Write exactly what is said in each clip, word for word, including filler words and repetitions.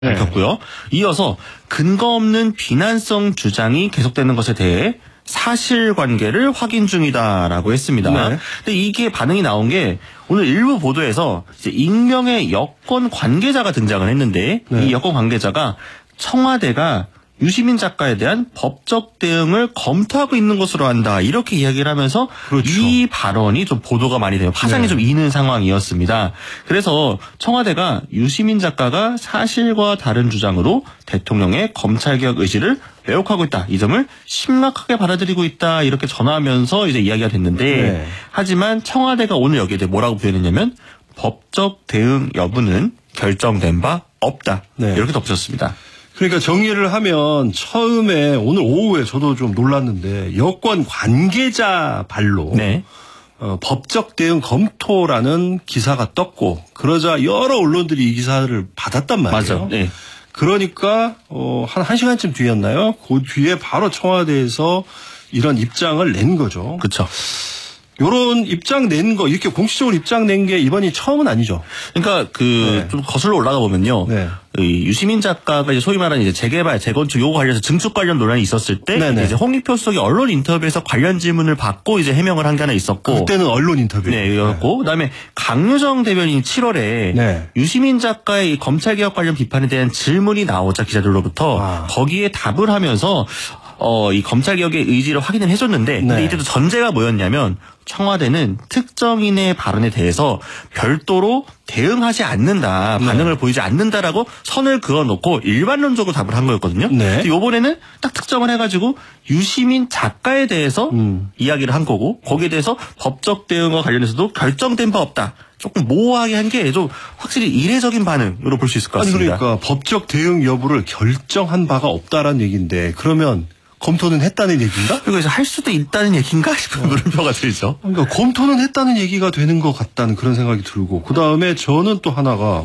밝혔고요. 이어서 근거 없는 비난성 주장이 계속되는 것에 대해 사실관계를 확인 중이다라고 했습니다. 네. 근데 이게 반응이 나온 게 오늘 일부 보도에서 이제 익명의 여권 관계자가 등장을 했는데 네. 이 여권 관계자가 청와대가 유시민 작가에 대한 법적 대응을 검토하고 있는 것으로 한다 이렇게 이야기를 하면서 그렇죠. 이 발언이 좀 보도가 많이 돼요. 파장이 네. 좀 이는 상황이었습니다. 그래서 청와대가 유시민 작가가 사실과 다른 주장으로 대통령의 검찰개혁 의지를 왜곡하고 있다. 이 점을 심각하게 받아들이고 있다. 이렇게 전하면서 이제 이야기가 됐는데 네. 하지만 청와대가 오늘 여기에 대해 뭐라고 표현했냐면 법적 대응 여부는 결정된 바 없다. 네. 이렇게 덧붙였습니다. 그러니까 정리를 하면 처음에 오늘 오후에 저도 좀 놀랐는데 여권 관계자 발로 네. 어, 법적 대응 검토라는 기사가 떴고 그러자 여러 언론들이 이 기사를 받았단 말이에요. 맞아. 네. 그러니까 어, 한 한 시간쯤 뒤였나요? 그 뒤에 바로 청와대에서 이런 입장을 낸 거죠. 그렇죠. 요런 입장 낸 거, 이렇게 공식적으로 입장 낸 게 이번이 처음은 아니죠. 그러니까 그 좀 네. 거슬러 올라가 보면요. 네. 이 유시민 작가가 이제 소위 말하는 이제 재개발, 재건축 요구 관련해서 증축 관련 논란이 있었을 때 이제 홍익표 수석이 언론 인터뷰에서 관련 질문을 받고 이제 해명을 한 게 하나 있었고 그때는 언론 인터뷰. 네, 였고 네. 그다음에 강유정 대변인이 칠월에 네. 유시민 작가의 검찰개혁 관련 비판에 대한 질문이 나오자 기자들로부터 아. 거기에 답을 하면서 어, 이 검찰개혁의 의지를 확인을 해줬는데, 네. 근데 이때도 전제가 뭐였냐면, 청와대는 특정인의 발언에 대해서 별도로 대응하지 않는다, 반응을 네. 보이지 않는다라고 선을 그어놓고 일반론적으로 답을 한 거였거든요. 네. 이번에는 딱 특정을 해가지고 유시민 작가에 대해서 음. 이야기를 한 거고, 거기에 대해서 법적 대응과 관련해서도 결정된 바 없다. 조금 모호하게 한 게 좀 확실히 이례적인 반응으로 볼 수 있을 것 같습니다. 아니 그러니까 법적 대응 여부를 결정한 바가 없다라는 얘기인데, 그러면 검토는 했다는 얘기인가? 그리고 이제 할 수도 있다는 얘기인가 싶은 물음표가 들죠. 그러니까 검토는 했다는 얘기가 되는 것 같다는 그런 생각이 들고, 그 다음에 저는 또 하나가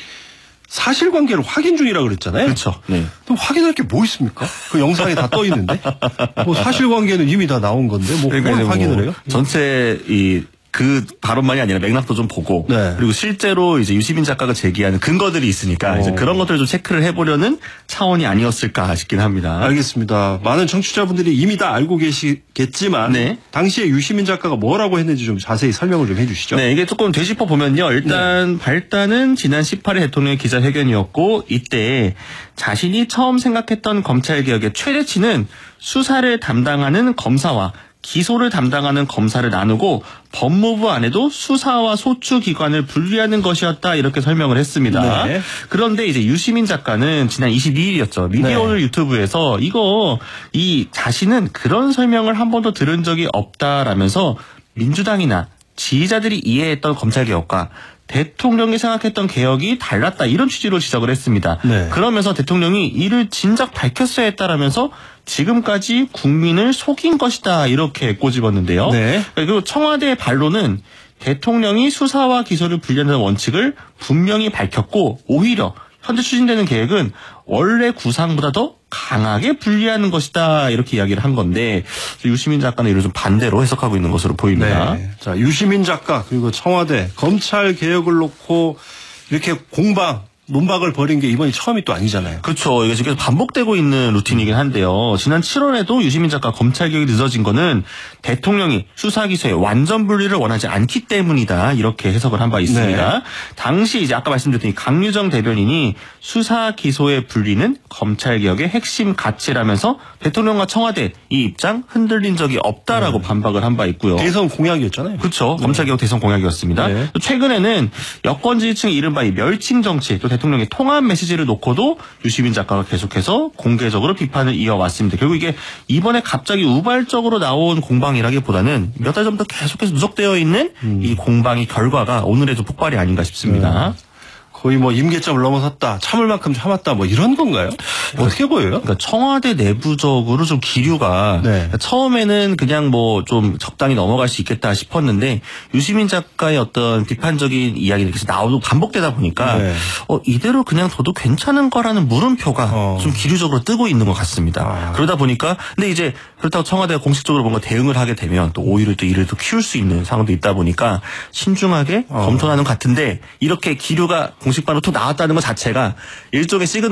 사실관계를 확인 중이라고 그랬잖아요. 그렇죠. 네. 그럼 확인할 게 뭐 있습니까? 그 영상에 다 떠 있는데, 뭐 사실관계는 이미 다 나온 건데, 뭐 그걸 그러니까 확인을 뭐 해요? 전체 이 그 발언만이 아니라 맥락도 좀 보고 네. 그리고 실제로 이제 유시민 작가가 제기하는 근거들이 있으니까 어. 이제 그런 것들을 좀 체크를 해보려는 차원이 아니었을까 싶긴 합니다. 알겠습니다. 많은 청취자분들이 이미 다 알고 계시겠지만 네. 당시에 유시민 작가가 뭐라고 했는지 좀 자세히 설명을 좀 해주시죠. 네, 이게 조금 되짚어 보면요. 일단 네. 발단은 지난 십팔 일 대통령의 기자회견이었고 이때 자신이 처음 생각했던 검찰개혁의 최대치는 수사를 담당하는 검사와 기소를 담당하는 검사를 나누고 법무부 안에도 수사와 소추 기관을 분리하는 것이었다 이렇게 설명을 했습니다. 네. 그런데 이제 유시민 작가는 지난 이십이 일이었죠. 미디어오늘 네. 유튜브에서 이거 이 자신은 그런 설명을 한 번도 들은 적이 없다라면서 민주당이나 지지자들이 이해했던 검찰개혁과 대통령이 생각했던 개혁이 달랐다 이런 취지로 지적을 했습니다. 네. 그러면서 대통령이 이를 진작 밝혔어야 했다라면서 지금까지 국민을 속인 것이다 이렇게 꼬집었는데요. 네. 그리고 청와대의 반론은 대통령이 수사와 기소를 분리하는 원칙을 분명히 밝혔고 오히려 현재 추진되는 계획은 원래 구상보다 더 강하게 분리하는 것이다 이렇게 이야기를 한 건데 유시민 작가는 이를 좀 반대로 해석하고 있는 것으로 보입니다. 네. 자, 유시민 작가 그리고 청와대 검찰 개혁을 놓고 이렇게 공방 논박을 벌인 게 이번이 처음이 또 아니잖아요. 그렇죠. 이게 지금 반복되고 있는 루틴이긴 한데요. 지난 칠월에도 유시민 작가 검찰개혁이 늦어진 거는 대통령이 수사기소의 완전 분리를 원하지 않기 때문이다. 이렇게 해석을 한 바 있습니다. 네. 당시 이제 아까 말씀드렸던 이 강유정 대변인이 수사기소의 분리는 검찰개혁의 핵심 가치라면서 대통령과 청와대 이 입장 흔들린 적이 없다라고 네. 반박을 한 바 있고요. 대선 공약이었잖아요. 그렇죠. 네. 검찰개혁 대선 공약이었습니다. 네. 최근에는 여권 지지층 이른바 이 멸칭 정치 또 대통령의 통합 메시지를 놓고도 유시민 작가가 계속해서 공개적으로 비판을 이어왔습니다. 결국 이게 이번에 갑자기 우발적으로 나온 공방이라기보다는 몇 달 전부터 계속해서 누적되어 있는 음. 이 공방의 결과가 오늘의 좀 폭발이 아닌가 싶습니다. 네. 거의 뭐 임계점을 넘어섰다, 참을 만큼 참았다, 뭐 이런 건가요? 어떻게 보여요? 그러니까 청와대 내부적으로 좀 기류가 네. 그러니까 처음에는 그냥 뭐 좀 적당히 넘어갈 수 있겠다 싶었는데 유시민 작가의 어떤 비판적인 이야기들이 계속 나오고 반복되다 보니까 네. 어, 이대로 그냥 둬도 괜찮은 거라는 물음표가 어. 좀 기류적으로 뜨고 있는 것 같습니다. 아. 그러다 보니까 근데 이제 그렇다고 청와대가 공식적으로 뭔가 대응을 하게 되면 또 오히려 또 이를 또 키울 수 있는 상황도 있다 보니까 신중하게 어. 검토하는 것 같은데 이렇게 기류가 공식 공식 발로 톡 나왔다는 것 자체가 일종의 시그널